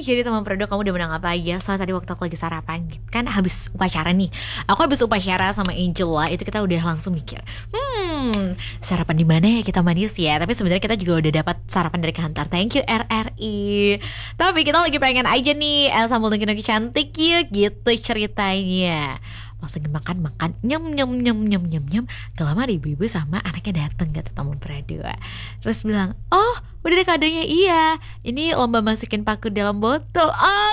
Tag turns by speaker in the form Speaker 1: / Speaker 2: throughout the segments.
Speaker 1: jadi teman Fredo kamu udah menang apa aja? Soalnya tadi waktu aku lagi sarapan kan habis upacara nih. Aku habis upacara sama Angela itu kita udah langsung mikir, sarapan di mana ya kita manis ya? Tapi sebenarnya kita juga udah dapat sarapan dari kantor. Thank you RRI. Tapi kita lagi pengen aja nih sambal nuki-nuki cantik yuk gitu ceritanya. Pas lagi makan nyem nyem nyem nyem nyem nyem, gak lama ada ibu-ibu sama anaknya dateng gitu teman berdua. Terus bilang, oh udah deh kadonya. Iya, ini lomba masukin paku dalam botol. Ah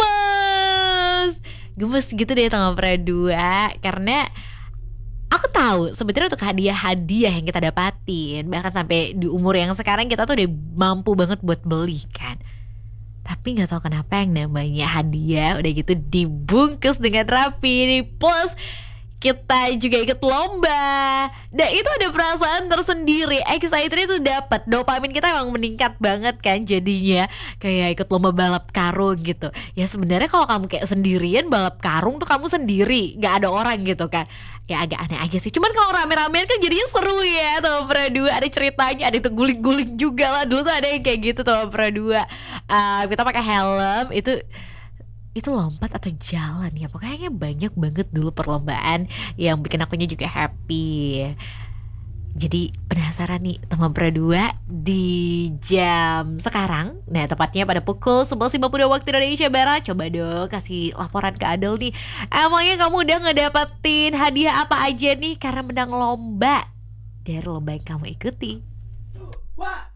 Speaker 1: gemes gitu deh teman berdua. Karena aku tahu sebenarnya untuk hadiah-hadiah yang kita dapatin, bahkan sampai di umur yang sekarang kita tuh udah mampu banget buat beli kan. Tapi gak tahu kenapa yang namanya hadiah udah gitu dibungkus dengan rapi nih. Plus kita juga ikut lomba. Dan itu ada perasaan tersendiri. Excitednya tuh dapat. Dopamin kita emang meningkat banget kan jadinya. Kayak ikut lomba balap karung gitu. Ya sebenarnya kalau kamu kayak sendirian balap karung tuh kamu sendiri, gak ada orang gitu kan. Ya agak aneh aja sih. Cuman kalau rame-ramean kan jadinya seru ya. Tuh berdua ada ceritanya, ada itu guling-guling juga lah. Dulu tuh ada yang kayak gitu tuh berdua. Kita pakai helm itu lompat atau jalan ya, pokoknya banyak banget dulu perlombaan yang bikin akunya juga happy. Jadi penasaran nih teman berdua di jam sekarang. Nah tepatnya pada pukul 11.52 waktu Indonesia Barat. Coba dong kasih laporan ke Adel nih, emangnya kamu udah ngedapetin hadiah apa aja nih karena menang lomba dari lomba yang kamu ikuti.